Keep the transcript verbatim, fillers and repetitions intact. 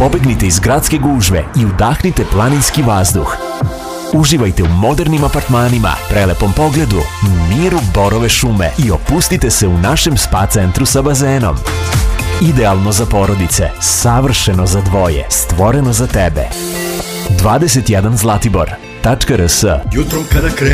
Pobegnite iz gradske gužve i udahnite planinski vazduh. Uživajte u modernim apartmanima, prelepom pogledu, miru borove šume i opustite se u našem spa centru sa bazenom. Idealno za porodice, savršeno za dvoje, stvoreno za tebe. dvadeset jedan Zlatibor tačka r s. Jutrom kada krene